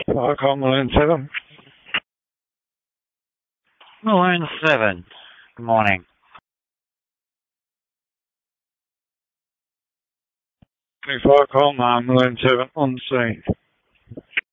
Viacom Marine 7. Marine 7. Good morning. Viacom Marine 7 on scene.